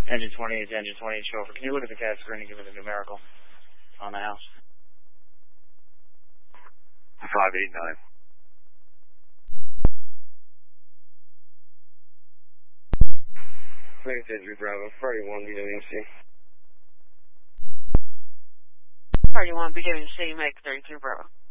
Engine 20 is engine 20 chauffeur. Can you look at the CAD screen and give me the numerical on the house? 589. Flight 33 Bravo, 41 BWC. 31 BWC, make 33 Bravo.